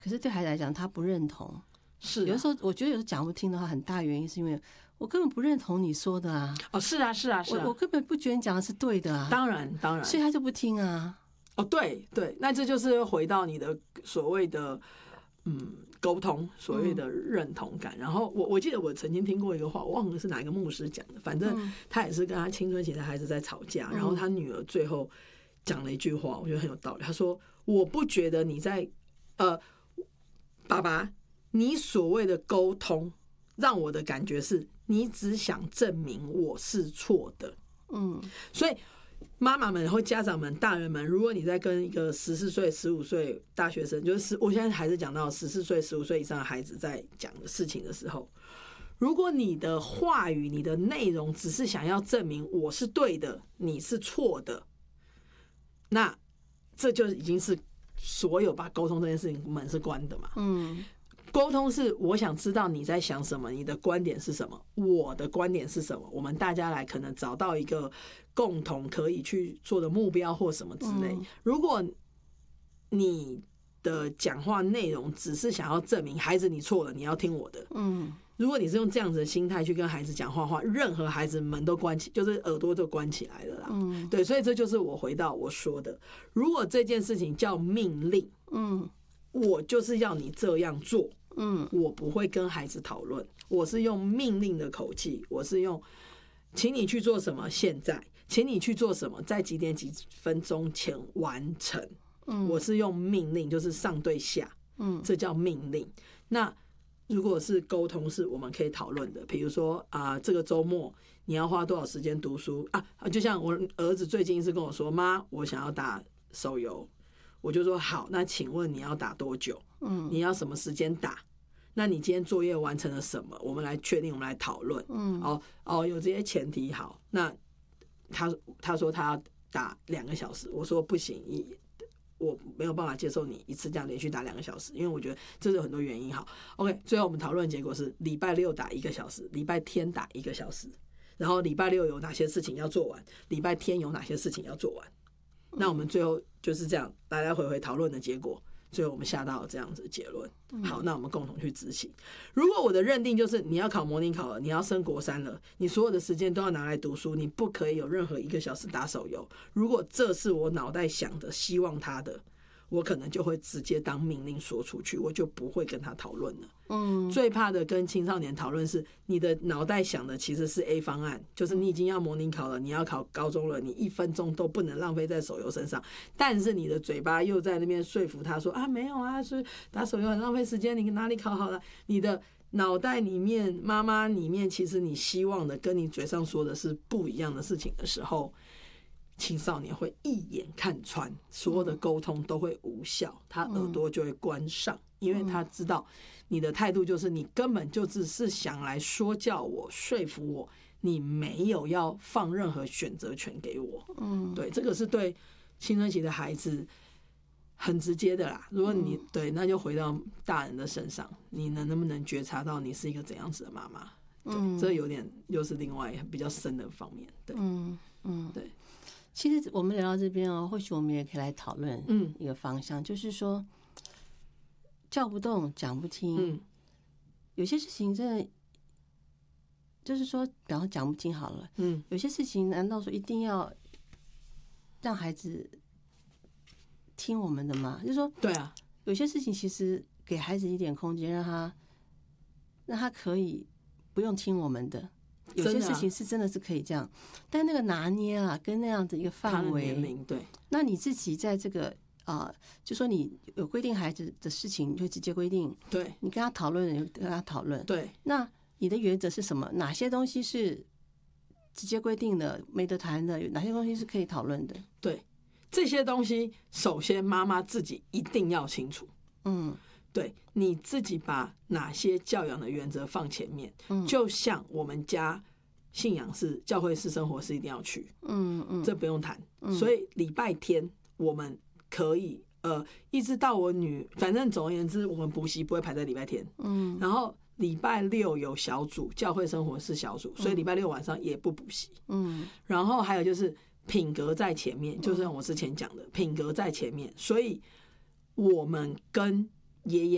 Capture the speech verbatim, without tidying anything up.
可是对孩子来讲，他不认同。 是、啊， 有的时候我觉得有时候讲不听的话，很大原因是因为我根本不认同你说的啊。 哦，是啊，是啊，是啊， 我我根本不觉得你讲的是对的啊。 当然，当然， 所以他就不听啊。 哦，对对，那这就是回到你的所谓的嗯沟通，所谓的认同感。嗯、然后我我记得我曾经听过一个话，我忘了是哪一个牧师讲的，反正他也是跟他青春期的孩子在吵架，嗯、然后他女儿最后讲了一句话，我觉得很有道理。他说：“我不觉得你在呃，爸爸，你所谓的沟通，让我的感觉是你只想证明我是错的。”嗯，所以。妈妈们或家长们、大人们，如果你在跟一个十四岁、十五岁大学生，就是我现在还是讲到十四岁、十五岁以上的孩子在讲的事情的时候，如果你的话语、你的内容只是想要证明我是对的，你是错的，那这就已经是所有把沟通这件事情门是关的嘛。嗯。沟通是我想知道你在想什么，你的观点是什么，我的观点是什么，我们大家来可能找到一个共同可以去做的目标或什么之类。嗯、如果你的讲话内容只是想要证明孩子你错了，你要听我的，嗯，如果你是用这样子的心态去跟孩子讲话的话，任何孩子门都关起，就是耳朵就关起来了啦。嗯，对，所以这就是我回到我说的，如果这件事情叫命令，嗯，我就是要你这样做。嗯，我不会跟孩子讨论，我是用命令的口气，我是用，请你去做什么，现在，请你去做什么，在几点几分钟前完成。嗯，我是用命令，就是上对下，嗯，这叫命令。那如果是沟通，是我们可以讨论的，比如说啊、呃，这个周末你要花多少时间读书啊？就像我儿子最近一次跟我说，妈，我想要打手游。我就说好，那请问你要打多久？嗯，你要什么时间打？那你今天作业完成了什么？我们来确定，我们来讨论。嗯，哦哦，有这些前提好。那他他说他要打两个小时，我说不行，我没有办法接受你一次这样连续打两个小时，因为我觉得这是有很多原因。好 ，OK， 最后我们讨论结果是礼拜六打一个小时，礼拜天打一个小时，然后礼拜六有哪些事情要做完，礼拜天有哪些事情要做完。那我们最后就是这样来来回回讨论的结果，最后我们下到这样子的结论。好，那我们共同去执行。如果我的认定就是你要考模拟考了，你要升国三了，你所有的时间都要拿来读书，你不可以有任何一个小时打手游。如果这是我脑袋想的，希望他的，我可能就会直接当命令说出去，我就不会跟他讨论了。嗯，最怕的跟青少年讨论是，你的脑袋想的其实是 A 方案，就是你已经要模拟考了，你要考高中了，你一分钟都不能浪费在手游身上，但是你的嘴巴又在那边说服他说啊，没有啊，是打手游很浪费时间，你哪里考好了？你的脑袋里面、妈妈里面，其实你希望的跟你嘴上说的是不一样的事情的时候，青少年会一眼看穿，所有的沟通都会无效，他耳朵就会关上，因为他知道你的态度就是你根本就只是想来说教我、说服我，你没有要放任何选择权给我。嗯，对，这个是对青春期的孩子很直接的啦。如果你对，那就回到大人的身上，你能能不能觉察到你是一个怎样子的妈妈？对，这有点又是另外比较深的方面。对，嗯嗯，对。 其实我们聊到这边哦，或许我们也可以来讨论一个方向，嗯、就是说叫不动、讲不听，嗯、有些事情真的就是说，比方说讲不听好了，嗯，有些事情难道说一定要让孩子听我们的吗？就是说， 对啊， 有些事情其实给孩子一点空间，让他让他可以不用听我们的。有些事情是真的是可以这样，但那个拿捏啊，跟那样的一个范围， 对， 那你自己在这个啊、呃，就说你有规定孩子的事情，你就直接规定， 对， 你跟他讨论，你跟他讨论， 对， 那你的原则是什么？哪些东西是直接规定的，没得谈的？哪些东西是可以讨论的？ 对，这些东西，首先妈妈自己一定要清楚，嗯。对，你自己把哪些教养的原则放前面，嗯、就像我们家信仰是教会式生活是一定要去，嗯嗯，这不用谈。嗯、所以礼拜天我们可以呃，一直到我女，反正总而言之，我们补习不会排在礼拜天，嗯，然后礼拜六有小组，教会生活是小组，所以礼拜六晚上也不补习，嗯，然后还有就是品格在前面，就像我之前讲的，品格在前面，所以我们跟爷爷